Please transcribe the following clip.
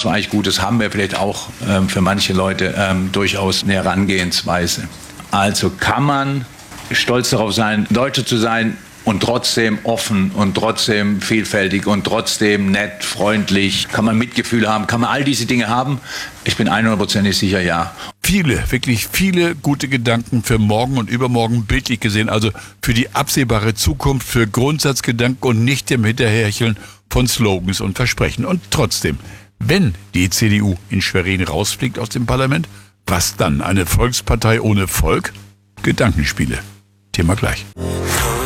Ausreich. Gutes haben wir vielleicht auch für manche Leute durchaus eine Herangehensweise. Also kann man stolz darauf sein, Deutsche zu sein und trotzdem offen und trotzdem vielfältig und trotzdem nett, freundlich. Kann man Mitgefühl haben? Kann man all diese Dinge haben? Ich bin 100% sicher, ja. Wirklich viele gute Gedanken für morgen und übermorgen, bildlich gesehen, also für die absehbare Zukunft, für Grundsatzgedanken und nicht dem Hinterhercheln von Slogans und Versprechen. Und trotzdem, wenn die CDU in Schwerin rausfliegt aus dem Parlament, was dann? Eine Volkspartei ohne Volk? Gedankenspiele. Thema gleich.